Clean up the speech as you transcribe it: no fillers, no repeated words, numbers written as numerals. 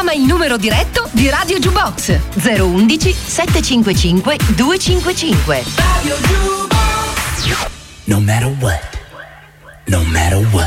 chiama il numero diretto di Radio Jukebox 011 755 255. No matter what, no matter what.